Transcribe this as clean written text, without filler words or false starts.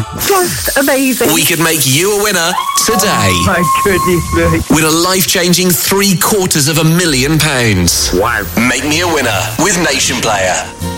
Just amazing. We could make you a winner today. Oh, my goodness me. Win a life-changing £750,000. Wow. Make me a winner with Nation Player.